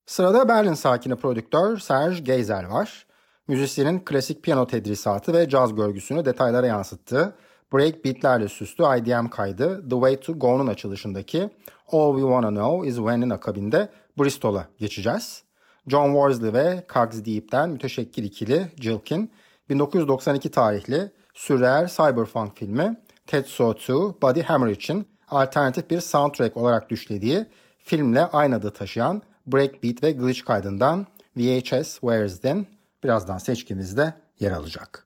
Sırada Berlin sakini prodüktör Serge Geizer var. Müzisyenin klasik piyano tedrisatı ve caz görgüsünü detaylara yansıttığı breakbeatlerle süslü IDM kaydı The Way to Go'nun açılışındaki All We Wanna Know Is When'in akabinde Bristol'a geçeceğiz. John Worsley ve Cogs Deep'ten müteşekkil ikili Jilkin, 1992 tarihli sürreal cyberpunk filmi Tetsuo 2 Body Hammer için alternatif bir soundtrack olarak düşlediği filmle aynı adı taşıyan breakbeat ve glitch kaydından VHS Where's Then birazdan seçkimizde yer alacak.